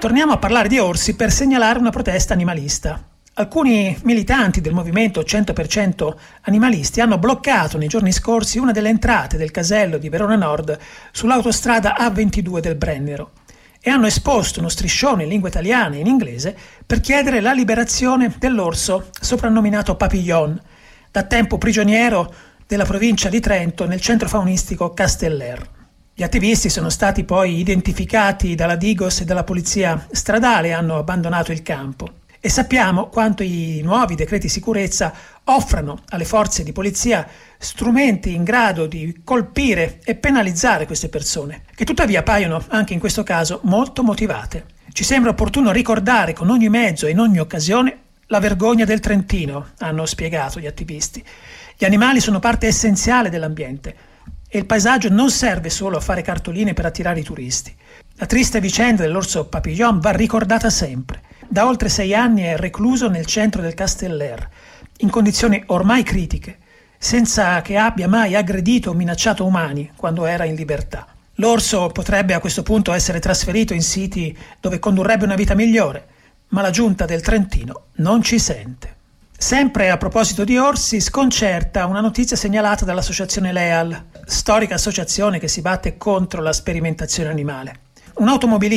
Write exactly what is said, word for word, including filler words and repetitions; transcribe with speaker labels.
Speaker 1: Torniamo a parlare di orsi per segnalare una protesta animalista. Alcuni militanti del movimento cento per cento animalisti hanno bloccato nei giorni scorsi una delle entrate del casello di Verona Nord sull'autostrada A ventidue del Brennero e hanno esposto uno striscione in lingua italiana e in inglese per chiedere la liberazione dell'orso soprannominato Papillon, da tempo prigioniero della provincia di Trento nel centro faunistico Casteller. Gli attivisti sono stati poi identificati dalla Digos e dalla polizia stradale e hanno abbandonato il campo. E sappiamo quanto i nuovi decreti sicurezza offrano alle forze di polizia strumenti in grado di colpire e penalizzare queste persone, che tuttavia paiono anche in questo caso molto motivate. Ci sembra opportuno ricordare con ogni mezzo e in ogni occasione la vergogna del Trentino, hanno spiegato gli attivisti. Gli animali sono parte essenziale dell'ambiente e il paesaggio non serve solo a fare cartoline per attirare i turisti. La triste vicenda dell'orso Papillon va ricordata sempre. Da oltre sei anni è recluso nel centro del Casteller, in condizioni ormai critiche, senza che abbia mai aggredito o minacciato umani quando era in libertà. L'orso potrebbe a questo punto essere trasferito in siti dove condurrebbe una vita migliore, ma la giunta del Trentino non ci sente. Sempre a proposito di orsi, sconcerta una notizia segnalata dall'associazione Leal, storica associazione che si batte contro la sperimentazione animale. Un automobilista